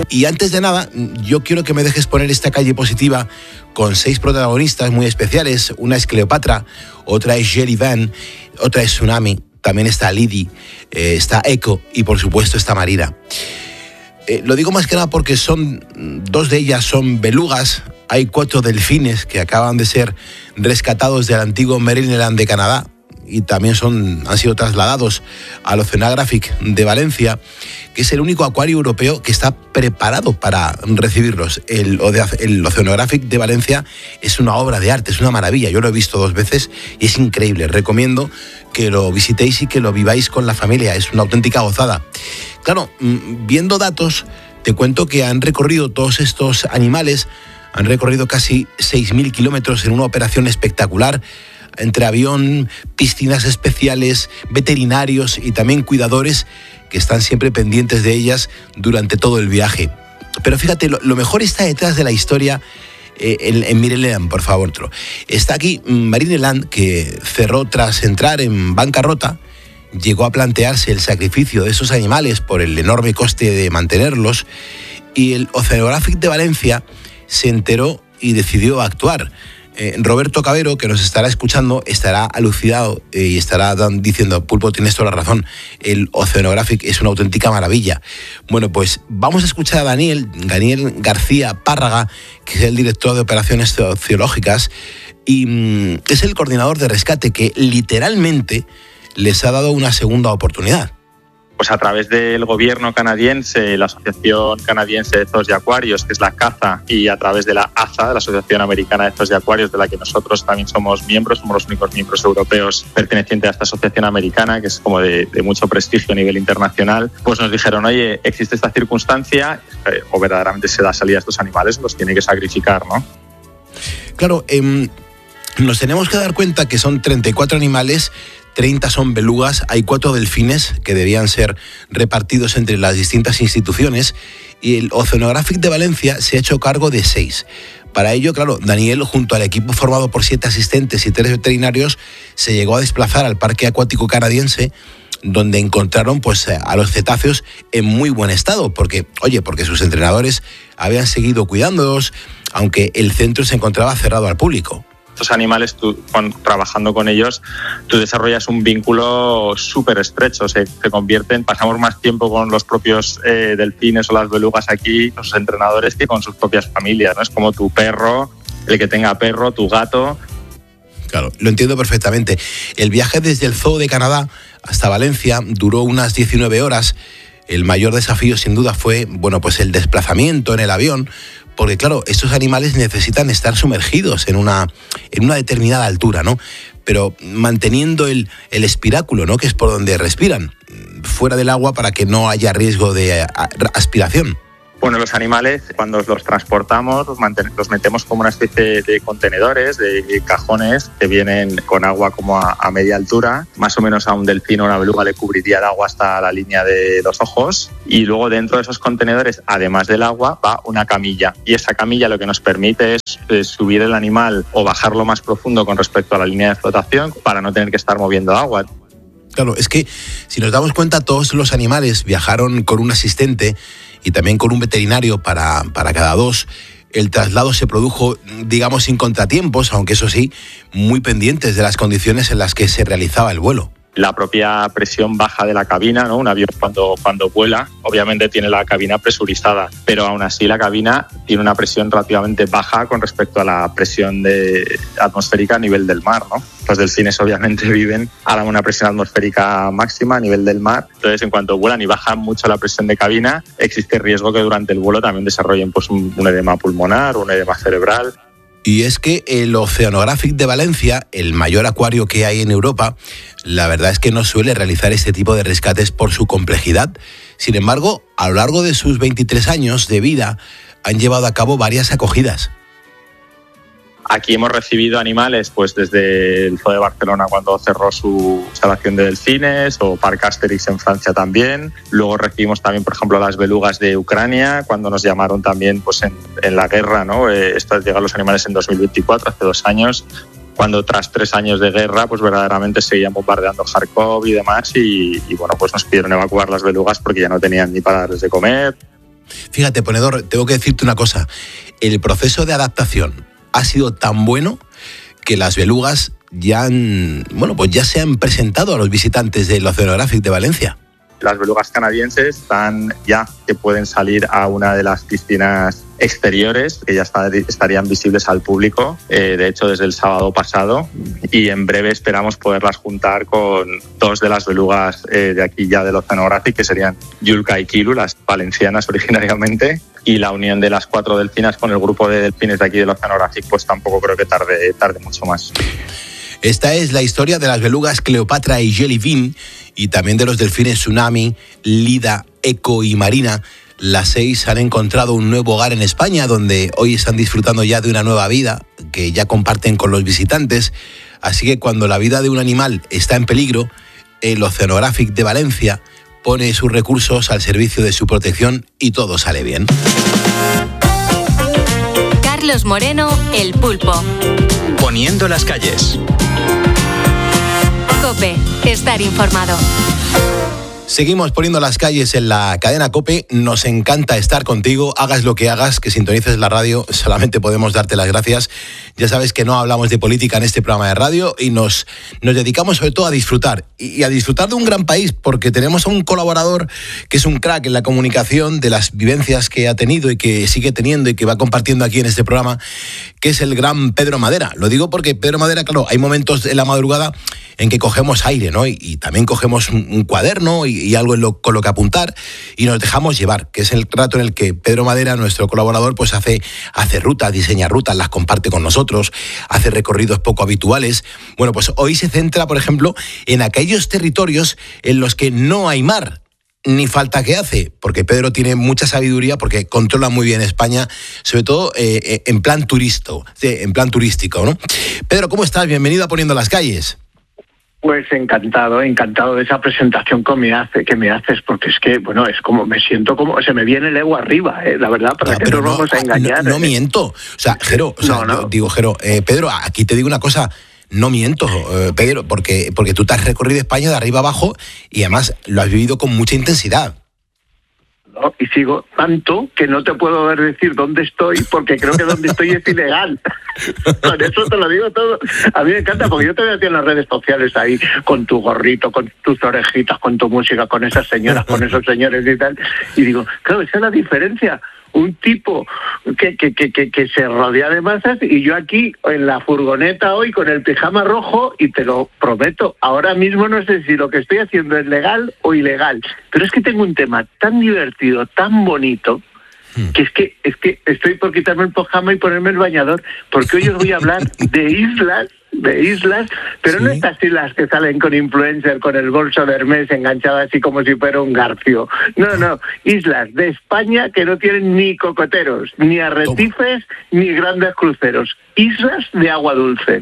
Y antes de nada, yo quiero que me dejes poner esta calle positiva con 6 protagonistas muy especiales. Una es Cleopatra, otra es Jelly Van, otra es Tsunami, también está Lydie, está Echo y por supuesto está Marina. Lo digo más que nada porque 2 de ellas son belugas. Hay 4 delfines que acaban de ser rescatados del antiguo Marineland de Canadá y también han sido trasladados al Oceanographic de Valencia, que es el único acuario europeo que está preparado para recibirlos. El Oceanographic de Valencia es una obra de arte, es una maravilla. Yo lo he visto 2 veces y es increíble. Recomiendo que lo visitéis y que lo viváis con la familia. Es una auténtica gozada. Claro, viendo datos, te cuento que han recorrido todos estos animales, han recorrido casi 6.000 kilómetros en una operación espectacular, entre avión, piscinas especiales, veterinarios y también cuidadores que están siempre pendientes de ellas durante todo el viaje. Pero fíjate, lo mejor está detrás de la historia en Marineland, por favor. Está aquí Marineland, que cerró tras entrar en bancarrota. Llegó a plantearse el sacrificio de esos animales por el enorme coste de mantenerlos, y el Oceanographic de Valencia se enteró y decidió actuar. Roberto Cabero, que nos estará escuchando, estará alucinado y estará diciendo: Pulpo, tienes toda la razón, el Oceanographic es una auténtica maravilla. Bueno, pues vamos a escuchar a Daniel García Párraga, que es el director de operaciones oceológicas y es el coordinador de rescate, que literalmente les ha dado una segunda oportunidad. Pues a través del gobierno canadiense, la Asociación Canadiense de Zoos y Acuarios, que es la CAZA, y a través de la AZA, de la Asociación Americana de Zoos y Acuarios, de la que nosotros también somos miembros, somos los únicos miembros europeos pertenecientes a esta asociación americana, que es como de mucho prestigio a nivel internacional, pues nos dijeron: oye, existe esta circunstancia, o verdaderamente se da salida a estos animales, los tiene que sacrificar, ¿no? Claro, nos tenemos que dar cuenta que son 34 animales, 30 son belugas, hay 4 delfines que debían ser repartidos entre las distintas instituciones, y el Oceanographic de Valencia se ha hecho cargo de 6. Para ello, claro, Daniel, junto al equipo formado por 7 asistentes y 3 veterinarios, se llegó a desplazar al Parque Acuático Canadiense, donde encontraron pues a los cetáceos en muy buen estado, porque sus entrenadores habían seguido cuidándolos, aunque el centro se encontraba cerrado al público. Estos animales, trabajando con ellos, tú desarrollas un vínculo súper estrecho, se convierten, pasamos más tiempo con los propios delfines o las belugas aquí, los entrenadores, que con sus propias familias, ¿no? Es como tu perro, el que tenga perro, tu gato. Claro, lo entiendo perfectamente. El viaje desde el Zoo de Canadá hasta Valencia duró unas 19 horas. El mayor desafío, sin duda, fue pues el desplazamiento en el avión, porque claro, estos animales necesitan estar sumergidos en una determinada altura, ¿no? Pero manteniendo el espiráculo, ¿no?, que es por donde respiran, fuera del agua, para que no haya riesgo de aspiración. Bueno, los animales, cuando los transportamos, los metemos como una especie de contenedores, de cajones que vienen con agua como a media altura. Más o menos a un delfín o una beluga le cubriría de agua hasta la línea de los ojos. Y luego dentro de esos contenedores, además del agua, va una camilla. Y esa camilla lo que nos permite es subir el animal o bajarlo más profundo con respecto a la línea de flotación, para no tener que estar moviendo agua. Claro, es que si nos damos cuenta, todos los animales viajaron con un asistente y también con un veterinario para cada 2. El traslado se produjo, digamos, sin contratiempos, aunque eso sí, muy pendientes de las condiciones en las que se realizaba el vuelo. La propia presión baja de la cabina, ¿no? Un avión cuando vuela, obviamente tiene la cabina presurizada, pero aún así la cabina tiene una presión relativamente baja con respecto a la presión atmosférica a nivel del mar, ¿no? Los delfines obviamente viven a una presión atmosférica máxima a nivel del mar, entonces en cuanto vuelan y bajan mucho la presión de cabina, existe riesgo que durante el vuelo también desarrollen pues un edema pulmonar, un edema cerebral. Y es que el Oceanographic de Valencia, el mayor acuario que hay en Europa, la verdad es que no suele realizar este tipo de rescates por su complejidad. Sin embargo, a lo largo de sus 23 años de vida, han llevado a cabo varias acogidas. Aquí hemos recibido animales pues desde el Zoo de Barcelona cuando cerró su salvación de delfines, o Parc Asterix en Francia también. Luego recibimos también, por ejemplo, las belugas de Ucrania, cuando nos llamaron también pues en la guerra, ¿no? Llegaron los animales en 2024, hace 2 años, cuando tras 3 años de guerra pues verdaderamente seguían bombardeando Kharkov y demás, y bueno, pues nos pidieron evacuar las belugas porque ya no tenían ni para darles de comer. Fíjate, ponedor, tengo que decirte una cosa. El proceso de adaptación ha sido tan bueno que las belugas ya se han presentado a los visitantes del Oceanographic de Valencia. Las belugas canadienses están ya que pueden salir a una de las piscinas exteriores que ya estarían visibles al público, de hecho desde el sábado pasado, y en breve esperamos poderlas juntar con dos de las belugas de aquí ya del Oceanographic, que serían Yulka y Kilu, las valencianas originariamente, y la unión de las 4 delfinas con el grupo de delfines de aquí del Oceanographic pues tampoco creo que tarde mucho más. Esta es la historia de las belugas Cleopatra y Jellybean y también de los delfines Tsunami, Lida, Eco y Marina. Las 6 han encontrado un nuevo hogar en España, donde hoy están disfrutando ya de una nueva vida que ya comparten con los visitantes. Así que cuando la vida de un animal está en peligro, el Oceanographic de Valencia pone sus recursos al servicio de su protección y todo sale bien. Carlos Moreno, El Pulpo. Poniendo las calles. COPE, estar informado. Seguimos poniendo las calles en la cadena COPE. Nos encanta estar contigo, hagas lo que hagas, que sintonices la radio, solamente podemos darte las gracias. Ya sabes que no hablamos de política en este programa de radio y nos dedicamos sobre todo a disfrutar y a disfrutar de un gran país, porque tenemos a un colaborador que es un crack en la comunicación, de las vivencias que ha tenido y que sigue teniendo y que va compartiendo aquí en este programa, que es el gran Pedro Madera. Lo digo porque Pedro Madera, claro, hay momentos en la madrugada en que cogemos aire, ¿no? Y también cogemos un cuaderno y algo con lo que apuntar y nos dejamos llevar, que es el rato en el que Pedro Madera, nuestro colaborador, pues hace rutas, diseña rutas, las comparte con nosotros, hace recorridos poco habituales. Bueno, pues hoy se centra, por ejemplo, en aquellos territorios en los que no hay mar, ni falta que hace, porque Pedro tiene mucha sabiduría, porque controla muy bien España, sobre todo en plan turístico, ¿no? Pedro, ¿cómo estás? Bienvenido a Poniendo las Calles. Pues encantado de esa presentación que me haces, porque es que, bueno, es como, me siento como, se me viene el ego arriba, la verdad, ¿para qué nos vamos a engañar? No miento, o sea, Jero, Pedro, aquí te digo una cosa, no miento, Pedro, porque tú te has recorrido España de arriba abajo y además lo has vivido con mucha intensidad. ¿no? Y sigo tanto que no te puedo decir dónde estoy, porque creo que donde estoy es ilegal. Por eso te lo digo todo. A mí me encanta, porque yo te veo aquí en las redes sociales ahí, con tu gorrito, con tus orejitas, con tu música, con esas señoras, con esos señores y tal. Y digo, claro, esa es la diferencia. Un tipo que se rodea de masas, y yo aquí en la furgoneta hoy con el pijama rojo, y te lo prometo, ahora mismo no sé si lo que estoy haciendo es legal o ilegal, pero es que tengo un tema tan divertido, tan bonito, que es que estoy por quitarme el pijama y ponerme el bañador, porque hoy os voy a hablar de islas, pero no estas islas que salen con influencer, con el bolso de Hermes enganchado así como si fuera un garfio. No, islas de España que no tienen ni cocoteros, ni arrecifes, ni grandes cruceros. Islas de agua dulce.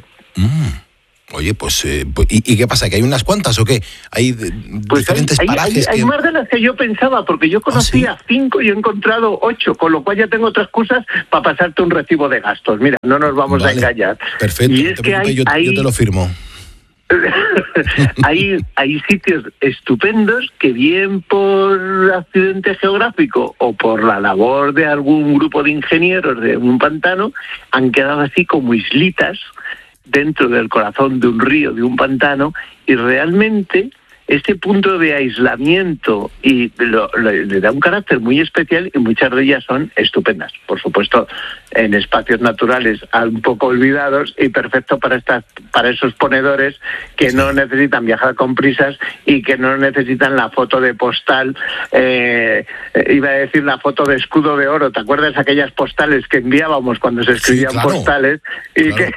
Oye, pues, ¿y qué pasa? ¿Que hay unas cuantas o qué? ¿Hay diferentes parajes? Hay más de las que yo pensaba, porque yo conocía 5 y he encontrado 8, con lo cual ya tengo otras excusas para pasarte un recibo de gastos. Mira, no nos vamos a engañar. Perfecto, y es que yo te lo firmo. hay sitios estupendos que, bien por accidente geográfico o por la labor de algún grupo de ingenieros de un pantano, han quedado así como islitas dentro del corazón de un río, de un pantano, y realmente este punto de aislamiento y le da un carácter muy especial, y muchas de ellas son estupendas. Por supuesto, en espacios naturales un poco olvidados y perfecto para esos ponedores que no necesitan viajar con prisas y que no necesitan la foto de postal, iba a decir la foto de escudo de oro. ¿Te acuerdas aquellas postales que enviábamos cuando se escribían postales? Y claro.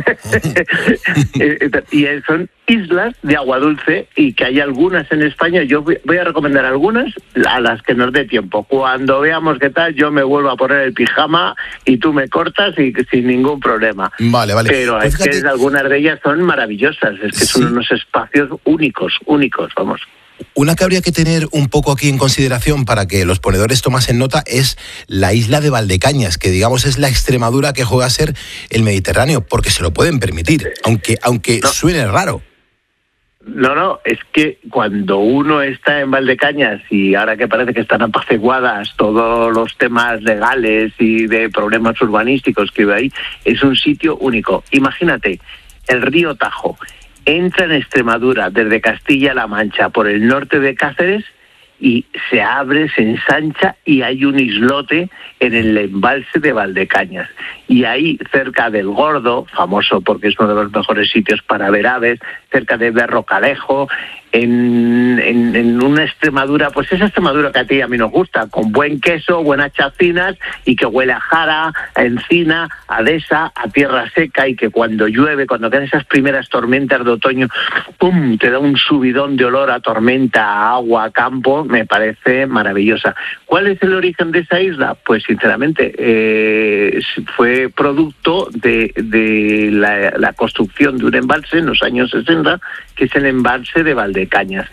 Y son islas de agua dulce, y que hay algunas en España. Yo voy a recomendar algunas a las que nos dé tiempo. Cuando veamos qué tal, yo me vuelvo a poner el pijama y tú me cortas y sin ningún problema. Vale. Pero pues es fíjate, que algunas de ellas son maravillosas. Es que son unos espacios únicos, vamos. Una que habría que tener un poco aquí en consideración para que los ponedores tomasen nota es la isla de Valdecañas, que digamos es la Extremadura que juega a ser el Mediterráneo, porque se lo pueden permitir, aunque suene raro. No, es que cuando uno está en Valdecañas y ahora que parece que están apaciguadas todos los temas legales y de problemas urbanísticos que hay, es un sitio único. Imagínate, el río Tajo entra en Extremadura desde Castilla-La Mancha por el norte de Cáceres y se abre, se ensancha y hay un islote en el embalse de Valdecañas. Y ahí, cerca del Gordo, famoso porque es uno de los mejores sitios para ver aves, cerca de Berrocalejo, en una Extremadura, pues esa Extremadura que a ti y a mí nos gusta, con buen queso, buenas chacinas y que huele a jara, a encina, a dehesa, a tierra seca y que cuando llueve, cuando caen esas primeras tormentas de otoño, ¡pum!, te da un subidón de olor a tormenta, a agua, a campo, me parece maravillosa. ¿Cuál es el origen de esa isla? Pues sinceramente fue producto de la construcción de un embalse en los años 60, que es el embalse de Valdecañas.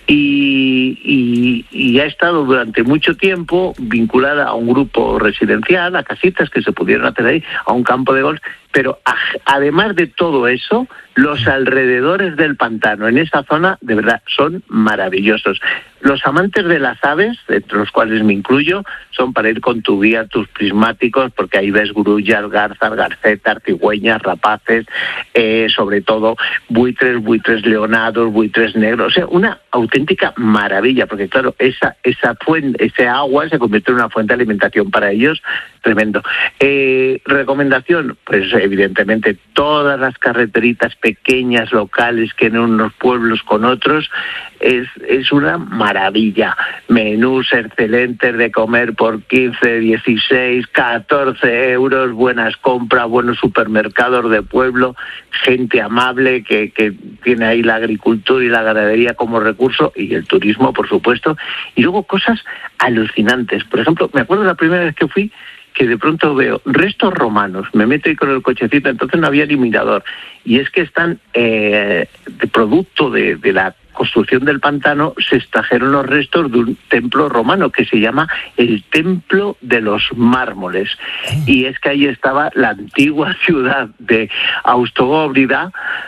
Y ha estado durante mucho tiempo vinculada a un grupo residencial, a casitas que se pudieron hacer ahí, a un campo de golf, pero además de todo eso, los alrededores del pantano en esa zona de verdad son maravillosos. Los amantes de las aves, entre los cuales me incluyo, son para ir con tu guía, tus prismáticos, porque ahí ves grullas, garzas, garcetas, cigüeñas, rapaces, sobre todo buitres leonados, buitres negros, o sea, una auténtica maravilla, porque claro, esa fuente, ese agua se convierte en una fuente de alimentación para ellos, tremendo. Recomendación, pues evidentemente todas las carreteritas pequeñas, locales, que en unos pueblos con otros, es una maravilla. Menús excelentes de comer por 15, 16, 14 euros, buenas compras, buenos supermercados de pueblo, gente amable que tiene ahí la agricultura y la ganadería como recurso y el turismo, por supuesto. Y luego cosas alucinantes. Por ejemplo, me acuerdo la primera vez que fui, que de pronto veo restos romanos, me meto ahí con el cochecito, entonces no había ni mirador, y es que están de producto de la construcción del pantano, se extrajeron los restos de un templo romano que se llama el Templo de los Mármoles, y es que ahí estaba la antigua ciudad de Austogóbriga,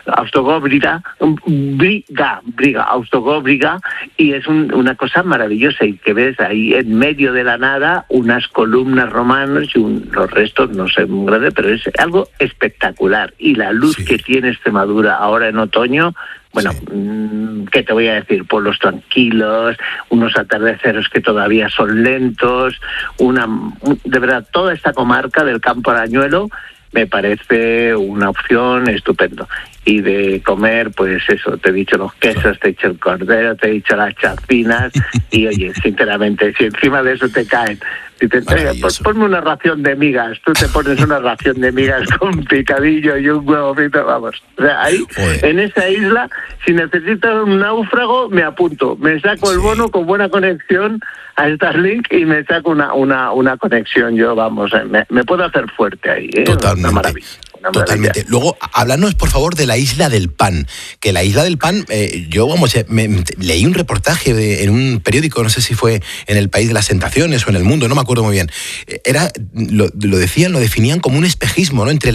y es una cosa maravillosa, y que ves ahí en medio de la nada unas columnas romanas y los restos, no sé muy grandes, pero es algo espectacular, y la luz que tiene Extremadura ahora en otoño, bueno, ¿qué te voy a decir? Pueblos tranquilos, unos atardeceres que todavía son lentos, de verdad, toda esta comarca del Campo Arañuelo me parece una opción estupenda. Y de comer, pues eso, te he dicho los quesos, te he dicho el cordero, te he dicho las chacinas, y oye, sinceramente, si encima de eso te caen, si te pues ponme una ración de migas, tú te pones una ración de migas con picadillo y un huevo frito, vamos. O sea, ahí, en esa isla, si necesitas un náufrago, me apunto, me saco el bono con buena conexión a Starlink y me saco una conexión, yo, vamos, me puedo hacer fuerte ahí, Totalmente. Una maravilla. Totalmente. Luego, háblanos, por favor, de la Isla del Pan. Que la Isla del Pan, yo, leí un reportaje en un periódico, no sé si fue en El País de las Tentaciones o en El Mundo, no me acuerdo muy bien. Lo definían como un espejismo, ¿no?, entre